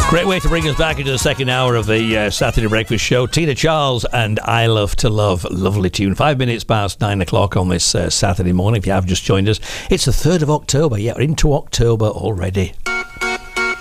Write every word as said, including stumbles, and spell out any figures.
Great way to bring us back into the second hour of the uh, Saturday Breakfast Show. Tina Charles and I Love to Love. Lovely tune. Five minutes past nine o'clock on this uh, Saturday morning. If you have just joined us, it's the third of October. Yeah, we're into October already.